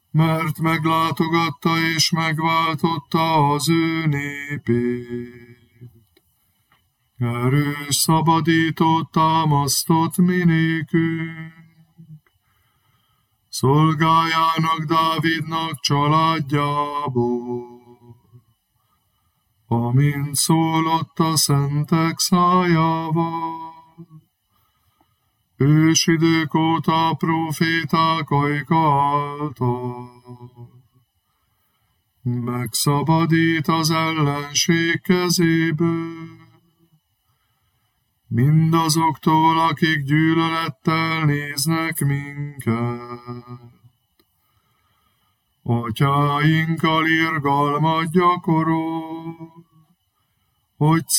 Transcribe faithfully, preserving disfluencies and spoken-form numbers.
mert meglátogatta és megváltotta az ő népét. Erős szabadítót támasztott minékünk, szolgájának Dávidnak családjából, amint szólott a szentek szájával. Ősidők óta proféták ajka által megszabadít az ellenség kezéből, mindazoktól, akik gyűlölettel néznek minket. Atyáinkkal irgalmat gyakorol, hogy